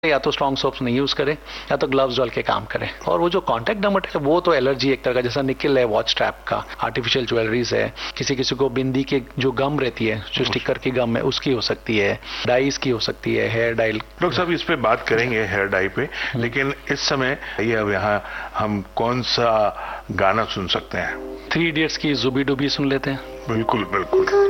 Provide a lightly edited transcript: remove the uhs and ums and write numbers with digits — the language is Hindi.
या तो स्ट्रॉन्ग सोप्स नहीं यूज करें या तो ग्लव्स डाल के काम करें। और वो जो कॉन्टैक्ट डर्मेटाइटिस है वो तो एलर्जी एक तरह का, जैसा निकल है वॉच स्ट्रैप का, आर्टिफिशियल ज्वेलरीज है, किसी किसी को बिंदी के जो गम रहती है, जो स्टिकर की गम है उसकी हो सकती है, डाइज की हो सकती है, हेयर डाई। डॉक्टर साहब इस पे बात करेंगे हेयर डाई पे, लेकिन इस समय ये अब यहाँ हम कौन सा गाना सुन सकते हैं? 3 इडियट्स की जुबी डुबी सुन लेते हैं। बिल्कुल बिल्कुल।